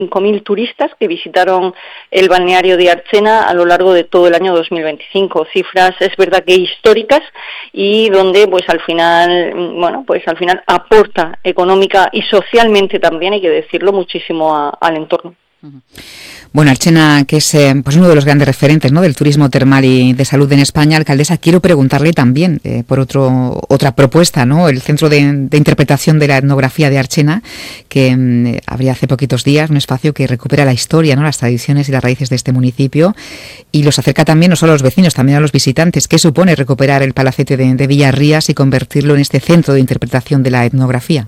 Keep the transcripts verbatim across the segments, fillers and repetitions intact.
cinco mil turistas que visitaron el balneario de Archena a lo largo de todo el año dos mil veinticinco. Cifras, es verdad que históricas, y donde pues al final, bueno, pues al final aporta económica y socialmente también, hay que decirlo, muchísimo a, al entorno. Bueno, Archena, que es eh, pues uno de los grandes referentes, ¿no?, del turismo termal y de salud en España, alcaldesa, quiero preguntarle también eh, por otro otra propuesta, ¿no?, el Centro de, de Interpretación de la Etnografía de Archena, que eh, abría hace poquitos días, un espacio que recupera la historia, ¿no?, las tradiciones y las raíces de este municipio, y los acerca también no solo a los vecinos, también a los visitantes. ¿Qué supone recuperar el palacete de, de Villarrías y convertirlo en este Centro de Interpretación de la Etnografía?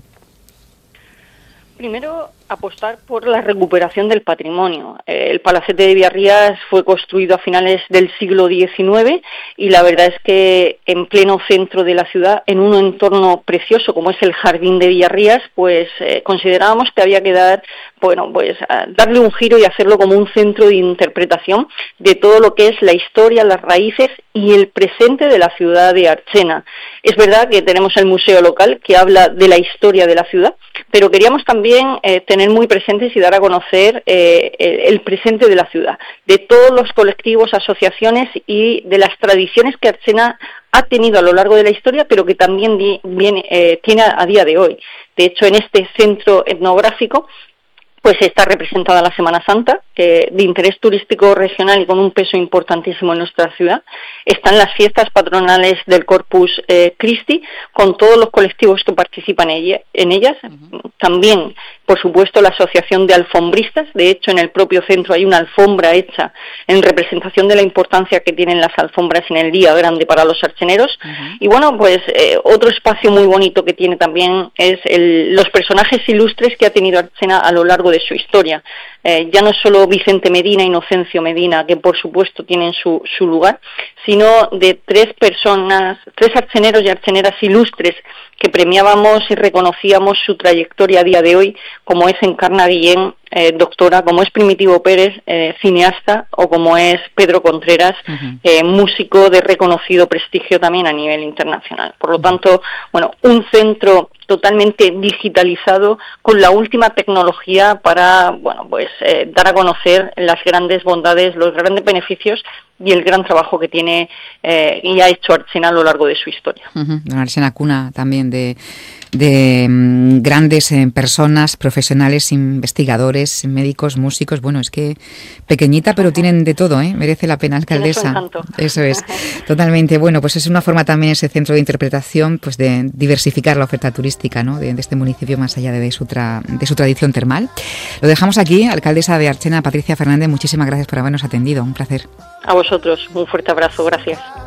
Primero, apostar por la recuperación del patrimonio. El palacete de Villarrías fue construido a finales del siglo diecinueve y la verdad es que en pleno centro de la ciudad, en un entorno precioso como es el Jardín de Villarrías, pues eh, considerábamos que había que dar, bueno, pues darle un giro y hacerlo como un centro de interpretación de todo lo que es la historia, las raíces y el presente de la ciudad de Archena. Es verdad que tenemos el museo local que habla de la historia de la ciudad, pero queríamos también eh, tener muy presentes y dar a conocer eh, el, el presente de la ciudad, de todos los colectivos, asociaciones y de las tradiciones que Archena ha tenido a lo largo de la historia, pero que también di, viene, eh, tiene a, a día de hoy. De hecho, en este centro etnográfico pues está representada la Semana Santa, que de interés turístico regional y con un peso importantísimo en nuestra ciudad. Están las fiestas patronales del Corpus eh, Christi, con todos los colectivos que participan en ellas. Uh-huh. También, por supuesto, la Asociación de Alfombristas. De hecho, en el propio centro hay una alfombra hecha en representación de la importancia que tienen las alfombras en el día grande para los archeneros. Uh-huh. Y bueno, pues eh, otro espacio muy bonito que tiene también es el, los personajes ilustres que ha tenido Archena a lo largo de de su historia. Eh, ya no solo Vicente Medina, Inocencio Medina, que por supuesto tienen su, su lugar, sino de tres personas, tres archeneros y archeneras ilustres que premiábamos y reconocíamos su trayectoria a día de hoy, como es Encarna Guillén, eh, doctora, como es Primitivo Pérez, eh, cineasta, o como es Pedro Contreras, uh-huh. eh, músico de reconocido prestigio también a nivel internacional. Por lo tanto, bueno, un centro totalmente digitalizado con la última tecnología para, bueno, pues eh, dar a conocer las grandes bondades, los grandes beneficios y el gran trabajo que tiene eh, y ha hecho Archena a lo largo de su historia. Uh-huh. Archena, cuna también de, de um, grandes eh, personas, profesionales, investigadores, médicos, músicos. Bueno, es que pequeñita, pero tienen de todo, ¿eh? Merece la pena, alcaldesa. Eso es, totalmente. Bueno, pues es una forma también ese centro de interpretación, pues de diversificar la oferta turística, ¿no?, de, de este municipio más allá de, de, su tra, de su tradición termal. Lo dejamos aquí, alcaldesa de Archena, Patricia Fernández. Muchísimas gracias por habernos atendido. Un placer. A vosotros, un fuerte abrazo, gracias.